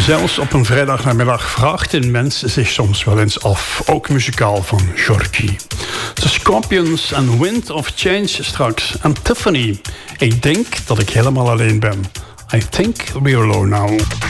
Zelfs op een vrijdagnamiddag vraagt een mens zich soms wel eens af. Ook muzikaal van Georgie. The Scorpions en Wind of Change straks. En Tiffany. Ik denk dat ik helemaal alleen ben. I think we're alone now.